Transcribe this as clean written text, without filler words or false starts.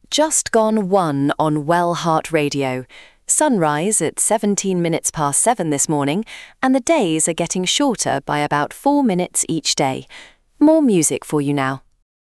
just gone 1 on Well Heart Radio. Sunrise at 17 minutes past 7 this morning, and the days are getting shorter by about 4 minutes each day. More music for you now.